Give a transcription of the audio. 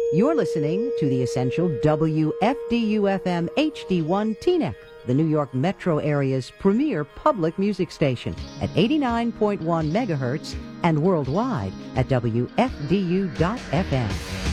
You're listening to the essential WFDU-FM HD1 Teaneck, the New York metro area's premier public music station at 89.1 megahertz and worldwide at WFDU.FM.